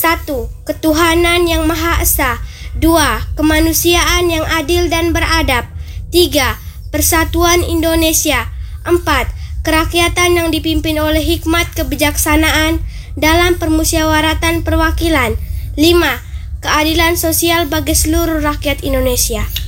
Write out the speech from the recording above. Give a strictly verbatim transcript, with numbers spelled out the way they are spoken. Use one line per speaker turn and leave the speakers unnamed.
Satu, ketuhanan yang Maha Esa. Dua, kemanusiaan yang adil dan beradab. Tiga, persatuan Indonesia. Empat, kerakyatan yang dipimpin oleh hikmat kebijaksanaan dalam permusyawaratan perwakilan. Lima, keadilan sosial bagi seluruh rakyat Indonesia.